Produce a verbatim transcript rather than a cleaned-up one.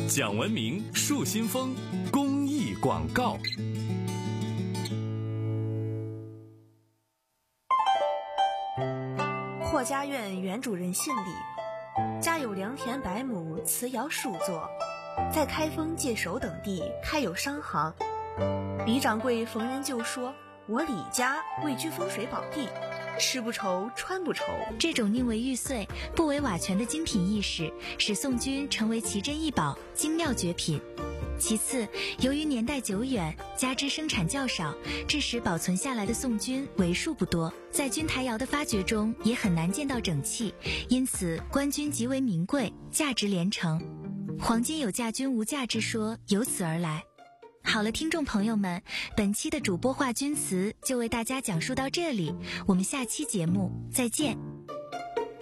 讲文明树新风公益广告。 霍家院原主人信里，家有良田百亩，瓷窑数座，在开封、界首等地开有商行。李掌柜逢人就说：“我李家位居风水宝地，吃不愁，穿不愁。” 这种宁为玉碎不为瓦全的精品意识，使宋军成为奇珍异宝、精妙绝品。其次，由于年代久远，加之生产较少，致使保存下来的宋军为数不多，在军台窑的发掘中也很难见到整器，因此官军极为名贵，价值连城。黄金有价君无价之说由此而来。好了，听众朋友们，本期的主播话钧词就为大家讲述到这里，我们下期节目再见。